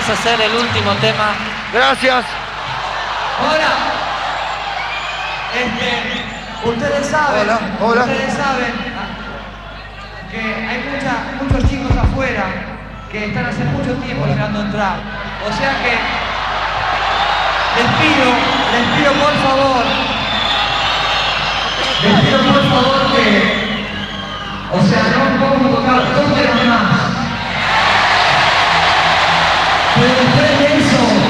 vamos a hacer el último tema. Gracias. Ahora, ustedes saben, Hola. ustedes saben que hay muchos chicos afuera que están hace mucho tiempo esperando entrar. O sea que les pido por favor que, o sea, no vamos a tocar 2 temas más. Pero después de eso,